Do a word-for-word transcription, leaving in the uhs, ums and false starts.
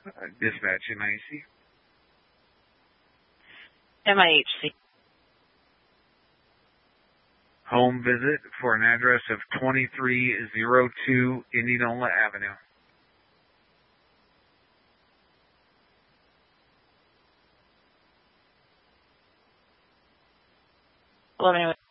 Uh, dispatch M I H C. M I H C. Home visit for an address of twenty-three oh two Indianola Avenue. eleven